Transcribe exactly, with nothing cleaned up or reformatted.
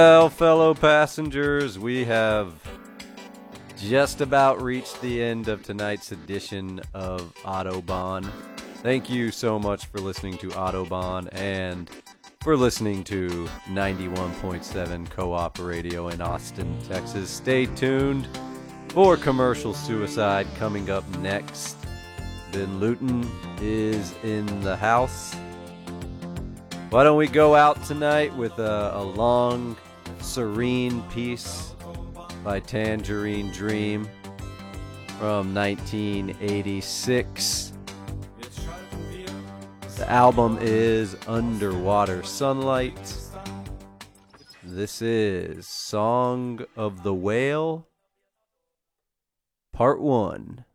Well, fellow passengers, we have just about reached the end of tonight's edition of Autobahn. Thank you so much for listening to Autobahn and for listening to ninety-one point seven Co-op Radio in Austin, Texas. Stay tuned for Commercial Suicide coming up next. Ben Luton is in the house. Why don't we go out tonight with a, a long, serene piece by Tangerine Dream from nineteen eighty-six. The album is Underwater Sunlight. This is Song of the Whale, Part one.